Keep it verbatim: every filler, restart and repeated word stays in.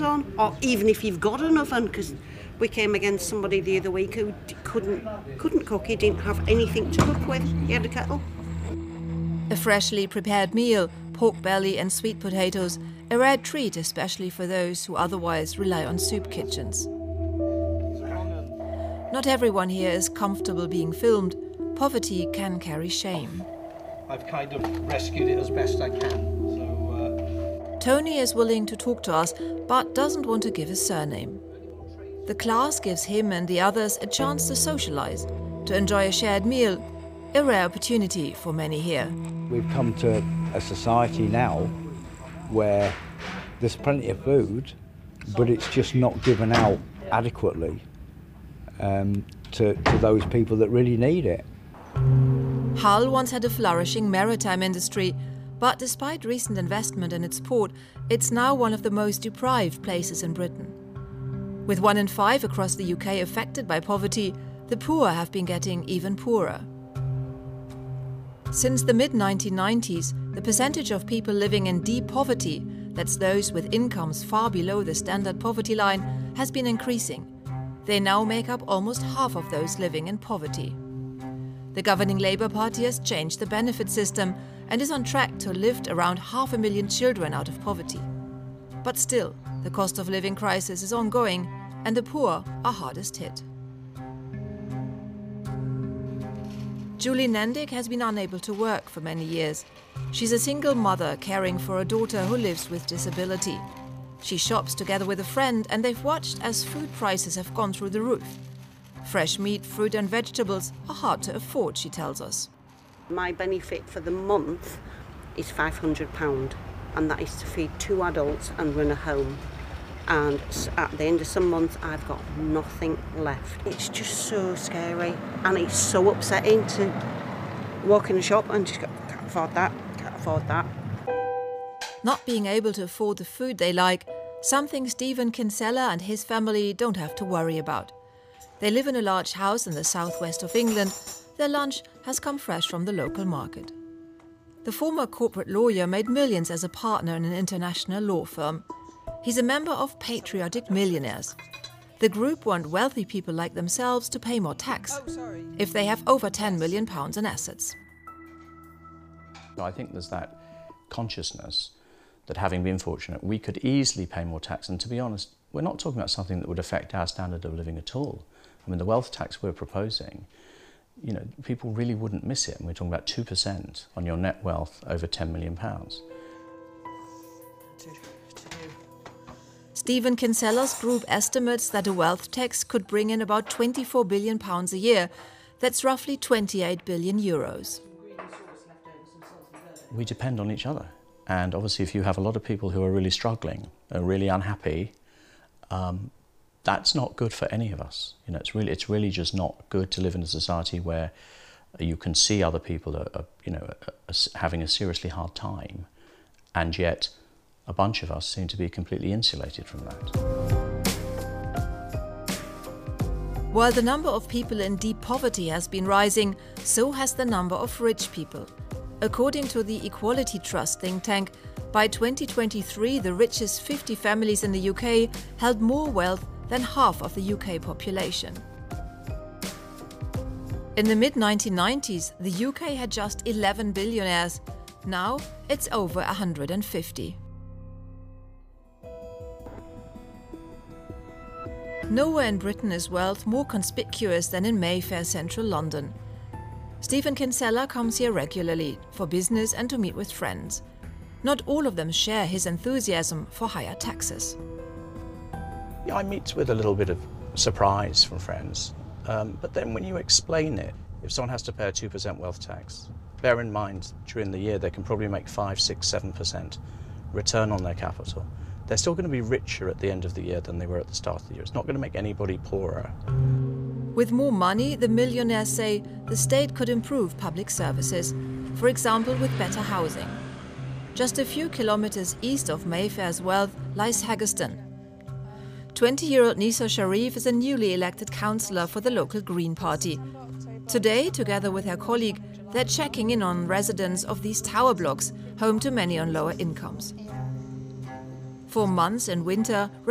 ovens on, or even if you've got an oven, because we came against somebody the other week who couldn't couldn't cook. He didn't have anything to cook with. He had a kettle. A freshly prepared meal, pork belly and sweet potatoes, a rare treat especially for those who otherwise rely on soup kitchens. Not everyone here is comfortable being filmed. Poverty can carry shame. I've kind of rescued it as best I can. So, uh... Tony is willing to talk to us, but doesn't want to give his surname. The class gives him and the others a chance to socialise, to enjoy a shared meal, a rare opportunity for many here. We've come to a society now where there's plenty of food, but it's just not given out adequately um, to, to those people that really need it. Hull once had a flourishing maritime industry, but despite recent investment in its port, it's now one of the most deprived places in Britain. With one in five across the U K affected by poverty, the poor have been getting even poorer. Since the mid nineteen nineties, the percentage of people living in deep poverty, that's those with incomes far below the standard poverty line, has been increasing. They now make up almost half of those living in poverty. The governing Labour Party has changed the benefit system and is on track to lift around half a million children out of poverty. But still, the cost of living crisis is ongoing and the poor are hardest hit. Julie Nendick has been unable to work for many years. She's a single mother caring for a daughter who lives with disability. She shops together with a friend and they've watched as food prices have gone through the roof. Fresh meat, fruit and vegetables are hard to afford, she tells us. My benefit for the month is five hundred pounds, and that is to feed two adults and run a home. And at the end of some months, I've got nothing left. It's just so scary, and it's so upsetting to walk in a shop and just go, can't afford that, can't afford that. Not being able to afford the food they like, something Stephen Kinsella and his family don't have to worry about. They live in a large house in the southwest of England. Their lunch has come fresh from the local market. The former corporate lawyer made millions as a partner in an international law firm. He's a member of Patriotic Millionaires. The group want wealthy people like themselves to pay more tax if they have over ten million pounds in assets. I think there's that consciousness that, having been fortunate, we could easily pay more tax. And to be honest, we're not talking about something that would affect our standard of living at all. I mean, the wealth tax we're proposing, you know, people really wouldn't miss it. And we're talking about two percent on your net wealth over ten million pounds. Stephen Kinsella's group estimates that a wealth tax could bring in about twenty-four billion pounds a year. That's roughly twenty-eight billion euros. We depend on each other. And obviously, if you have a lot of people who are really struggling, are really unhappy, um, that's not good for any of us. You know, it's really, it's really just not good to live in a society where you can see other people are, are you know, are having a seriously hard time, and yet a bunch of us seem to be completely insulated from that. While the number of people in deep poverty has been rising, so has the number of rich people. According to the Equality Trust think tank, by twenty twenty-three, the richest fifty families in the U K held more wealth than half of the U K population. In the mid nineteen nineties, the U K had just eleven billionaires. Now it's over one hundred fifty. Nowhere in Britain is wealth more conspicuous than in Mayfair, central London. Stephen Kinsella comes here regularly for business and to meet with friends. Not all of them share his enthusiasm for higher taxes. Yeah, I meet with a little bit of surprise from friends, um, but then when you explain it, if someone has to pay a two percent wealth tax, bear in mind during the year they can probably make five, six, seven percent return on their capital. They're still going to be richer at the end of the year than they were at the start of the year. It's not going to make anybody poorer. With more money, the millionaires say the state could improve public services, for example with better housing. Just a few kilometers east of Mayfair's wealth lies Haggerston. twenty-year-old Nisa Sharif is a newly elected councillor for the local Green Party. Today, together with her colleague, they're checking in on residents of these tower blocks, home to many on lower incomes. For months in winter,